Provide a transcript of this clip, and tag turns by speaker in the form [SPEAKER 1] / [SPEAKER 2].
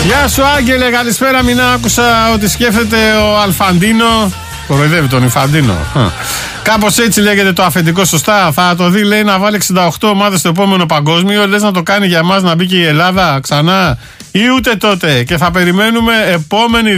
[SPEAKER 1] Γεια σου Άγγελε, καλησπέρα. Μην άκουσα ότι σκέφτεται ο Αλφαντίνο. Κοροϊδεύει τον Ιφαντίνο. Κάπως έτσι λέγεται το αφεντικό, σωστά. Θα το δει, λέει, να βάλει 68 ομάδες στο επόμενο παγκόσμιο. Λες να το κάνει για μας, να μπει και η Ελλάδα ξανά, ή ούτε τότε. Και θα περιμένουμε επόμενη